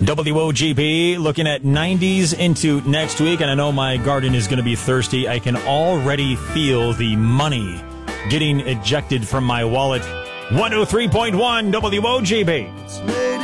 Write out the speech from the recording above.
WOGP looking at 90s into next week, and I know my garden is going to be thirsty. I can already feel the money getting ejected from my wallet. 103.1 WOGP.